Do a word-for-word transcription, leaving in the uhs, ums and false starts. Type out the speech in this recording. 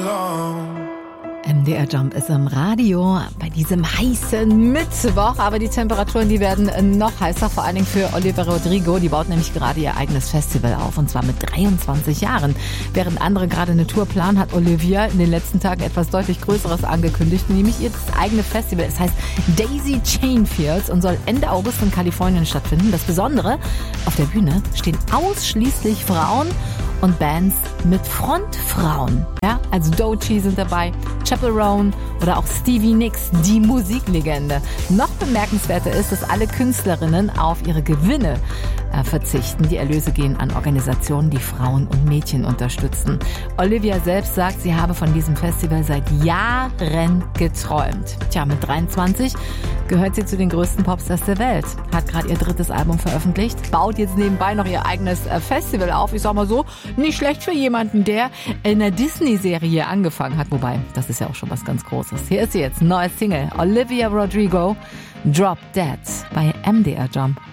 alone. M D R Jump ist im Radio bei diesem heißen Mittwoch, aber die Temperaturen, die werden noch heißer, vor allen Dingen für Olivia Rodrigo. Die baut nämlich gerade ihr eigenes Festival auf, und zwar mit dreiundzwanzig Jahren. Während andere gerade eine Tour planen, hat Olivia in den letzten Tagen etwas deutlich Größeres angekündigt, nämlich ihr eigenes Festival. Es heißt Daisy Chain Fields und soll Ende August in Kalifornien stattfinden. Das Besondere, auf der Bühne stehen ausschließlich Frauen und Bands mit Frontfrauen. Ja, also Doechii sind dabei, Chappell Roan oder auch Stevie Nicks, die Musiklegende. Noch bemerkenswerter ist, dass alle Künstlerinnen auf ihre Gewinne äh, verzichten. Die Erlöse gehen an Organisationen, die Frauen und Mädchen unterstützen. Olivia selbst sagt, sie habe von diesem Festival seit Jahren geträumt. Tja, mit dreiundzwanzig gehört sie zu den größten Popstars der Welt. Hat gerade ihr drittes Album veröffentlicht, baut jetzt nebenbei noch ihr eigenes äh, Festival auf. Ich sag mal so, nicht schlecht für jemanden, der in einer Disney-Serie angefangen hat. Wobei, das ist ja auch schon was ganz Großes. Hier ist sie jetzt, neue Single. Olivia Rodrigo, Drop Dead bei M D R Jump.